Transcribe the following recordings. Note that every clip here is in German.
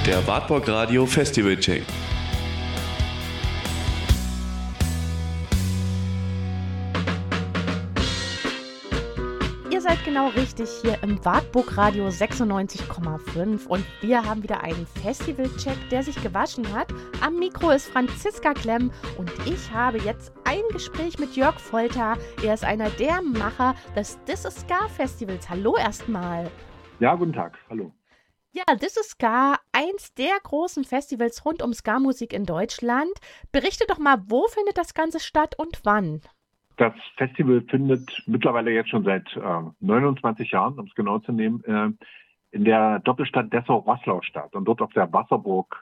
Der Wartburg Radio Festival Check. Ihr seid genau richtig hier im Wartburg Radio 96,5 und wir haben wieder einen Festival-Check, der sich gewaschen hat. Am Mikro ist Franziska Klemm und ich habe jetzt ein Gespräch mit Jörg Folter. Er ist einer der Macher des This Is Ska Festivals. Hallo erstmal. Ja, guten Tag. Hallo. Ja, This Is Ska, eins der großen Festivals rund um Ska-Musik in Deutschland. Berichte doch mal, wo findet das Ganze statt und wann? Das Festival findet mittlerweile jetzt schon seit 29 Jahren, um es genau zu nehmen, in der Doppelstadt Dessau-Roßlau statt. Und dort auf der Wasserburg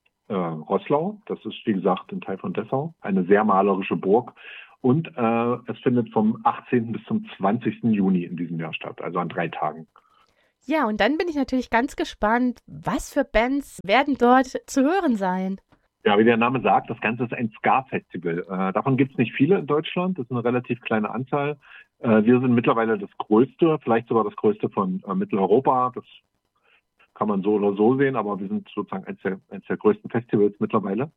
Roßlau, das ist wie gesagt ein Teil von Dessau, eine sehr malerische Burg. Und es findet vom 18. bis zum 20. Juni in diesem Jahr statt, also an 3 Tagen. Ja, und dann bin ich natürlich ganz gespannt, was für Bands werden dort zu hören sein? Ja, wie der Name sagt, das Ganze ist ein Ska-Festival. Davon gibt es nicht viele in Deutschland, das ist eine relativ kleine Anzahl. Wir sind mittlerweile das größte, vielleicht sogar das größte von Mitteleuropa. Das kann man so oder so sehen, aber wir sind sozusagen eines der größten Festivals mittlerweile.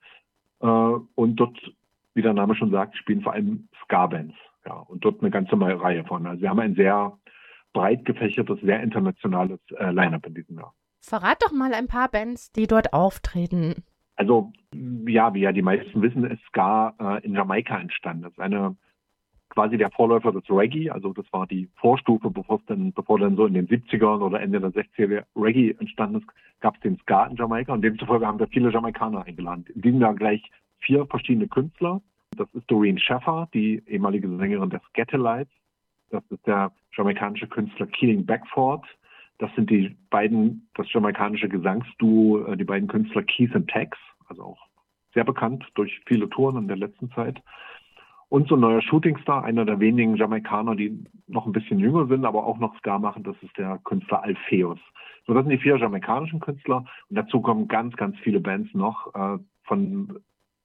Und dort, wie der Name schon sagt, spielen vor allem Ska-Bands. Ja, und dort eine ganze Reihe von. Also wir haben ein sehr breit gefächertes, sehr internationales Line-Up in diesem Jahr. Verrat doch mal ein paar Bands, die dort auftreten. Also, ja, wie ja die meisten wissen, ist Ska in Jamaika entstanden. Das ist quasi der Vorläufer des Reggae. Also, das war die Vorstufe, bevor dann so in den 70ern oder Ende der 60er Reggae entstanden ist, gab es den Ska in Jamaika. Und demzufolge haben wir viele Jamaikaner eingeladen. In diesem Jahr gleich 4 verschiedene Künstler. Das ist Doreen Sheffer, die ehemalige Sängerin der Skatalites. Das ist der jamaikanische Künstler Keeling Beckford. Das sind das jamaikanische Gesangsduo, die beiden Künstler Keith und Tex, also auch sehr bekannt durch viele Touren in der letzten Zeit. Und so ein neuer Shootingstar, einer der wenigen Jamaikaner, die noch ein bisschen jünger sind, aber auch noch Ska machen, das ist der Künstler Alpheus. So, das sind die 4 jamaikanischen Künstler. Und dazu kommen ganz, ganz viele Bands noch, vom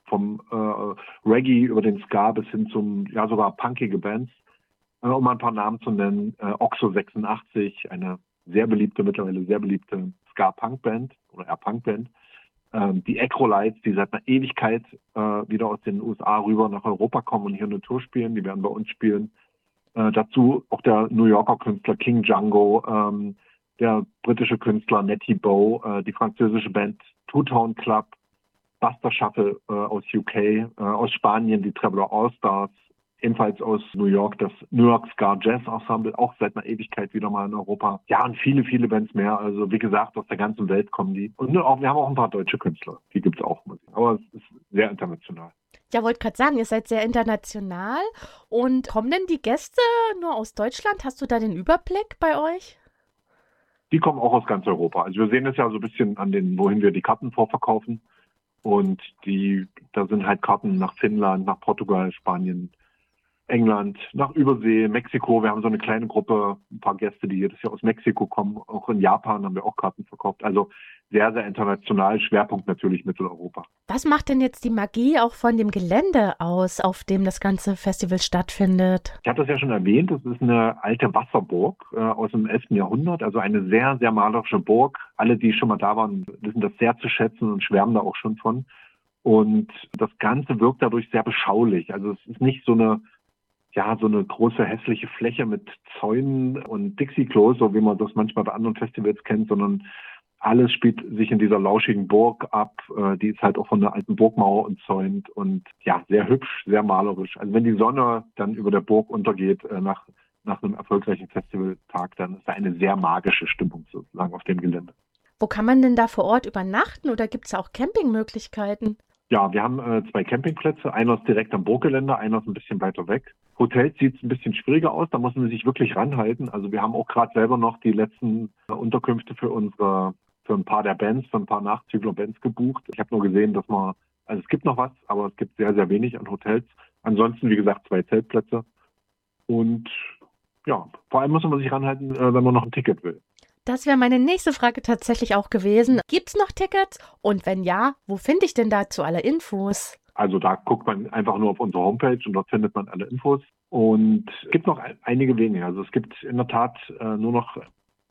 Reggae über den Ska bis hin zum, ja, sogar punkige Bands. Um mal ein paar Namen zu nennen, Oxo 86, eine mittlerweile sehr beliebte Ska-Punk-Band oder R-Punk-Band. Die Acrolites, die seit einer Ewigkeit wieder aus den USA rüber nach Europa kommen und hier eine Tour spielen, die werden bei uns spielen. Dazu auch der New Yorker Künstler King Django, der britische Künstler Nettie Bow, die französische Band Two-Tone Club, Buster Shuffle aus UK, aus Spanien die Traveler All-Stars, ebenfalls aus New York, das New York Ska Jazz Ensemble, auch seit einer Ewigkeit wieder mal in Europa. Ja, und viele, viele Bands mehr. Also wie gesagt, aus der ganzen Welt kommen die. Und wir haben auch ein paar deutsche Künstler, die gibt es auch. Aber es ist sehr international. Ja, wollte gerade sagen, ihr seid sehr international. Und kommen denn die Gäste nur aus Deutschland? Hast du da den Überblick bei euch? Die kommen auch aus ganz Europa. Also wir sehen es ja so ein bisschen wohin wir die Karten vorverkaufen. Und da sind halt Karten nach Finnland, nach Portugal, Spanien, England, nach Übersee, Mexiko. Wir haben so eine kleine Gruppe, ein paar Gäste, die jedes Jahr aus Mexiko kommen. Auch in Japan haben wir auch Karten verkauft. Also sehr, sehr international. Schwerpunkt natürlich Mitteleuropa. Was macht denn jetzt die Magie auch von dem Gelände aus, auf dem das ganze Festival stattfindet? Ich habe das ja schon erwähnt. Das ist eine alte Wasserburg aus dem 11. Jahrhundert. Also eine sehr, sehr malerische Burg. Alle, die schon mal da waren, wissen das sehr zu schätzen und schwärmen da auch schon von. Und das Ganze wirkt dadurch sehr beschaulich. Also es ist nicht so eine große hässliche Fläche mit Zäunen und Dixie-Klos, so wie man das manchmal bei anderen Festivals kennt, sondern alles spielt sich in dieser lauschigen Burg ab. Die ist halt auch von einer alten Burgmauer umzäunt und ja, sehr hübsch, sehr malerisch. Also wenn die Sonne dann über der Burg untergeht nach einem erfolgreichen Festivaltag, dann ist da eine sehr magische Stimmung sozusagen auf dem Gelände. Wo kann man denn da vor Ort übernachten oder gibt es auch Campingmöglichkeiten? Ja, wir haben 2 Campingplätze. Einer ist direkt am Burggelände, einer ist ein bisschen weiter weg. Hotels sieht es ein bisschen schwieriger aus, da muss man sich wirklich ranhalten. Also wir haben auch gerade selber noch die letzten Unterkünfte für ein paar der Bands, für ein paar Nachzügler-Bands gebucht. Ich habe nur gesehen, es gibt noch was, aber es gibt sehr, sehr wenig an Hotels. Ansonsten, wie gesagt, 2 Zeltplätze. Und ja, vor allem muss man sich ranhalten, wenn man noch ein Ticket will. Das wäre meine nächste Frage tatsächlich auch gewesen. Gibt es noch Tickets? Und wenn ja, wo finde ich denn dazu alle Infos? Also da guckt man einfach nur auf unsere Homepage und dort findet man alle Infos. Und es gibt noch einige wenige. Also es gibt in der Tat nur noch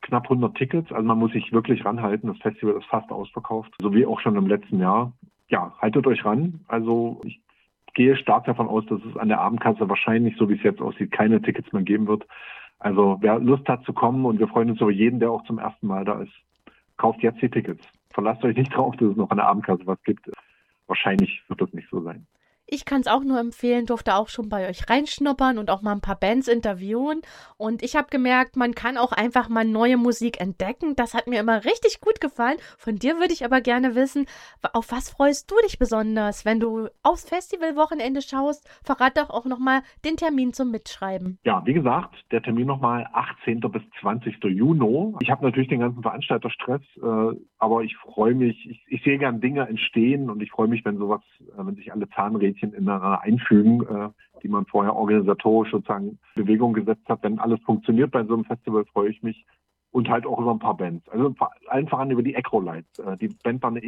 knapp 100 Tickets. Also man muss sich wirklich ranhalten. Das Festival ist fast ausverkauft, so wie auch schon im letzten Jahr. Ja, haltet euch ran. Also ich gehe stark davon aus, dass es an der Abendkasse wahrscheinlich, so wie es jetzt aussieht, keine Tickets mehr geben wird. Also wer Lust hat zu kommen, und wir freuen uns über jeden, der auch zum ersten Mal da ist, kauft jetzt die Tickets. Verlasst euch nicht drauf, dass es noch an der Abendkasse was gibt. Wahrscheinlich wird das nicht so sein. Ich kann es auch nur empfehlen, durfte auch schon bei euch reinschnuppern und auch mal ein paar Bands interviewen. Und ich habe gemerkt, man kann auch einfach mal neue Musik entdecken. Das hat mir immer richtig gut gefallen. Von dir würde ich aber gerne wissen, auf was freust du dich besonders, wenn du aufs Festivalwochenende schaust? Verrat doch auch nochmal den Termin zum Mitschreiben. Ja, wie gesagt, der Termin nochmal 18. bis 20. Juni. Ich habe natürlich den ganzen Veranstalterstress, aber ich freue mich, ich sehe gern Dinge entstehen und ich freue mich, wenn sowas, wenn sich alle Zahnrädchen ineinander einfügen, die man vorher organisatorisch sozusagen in Bewegung gesetzt hat. Wenn alles funktioniert bei so einem Festival, freue ich mich. Und halt auch über ein paar Bands. Also allen voran über die Acrolites. Die Band war eine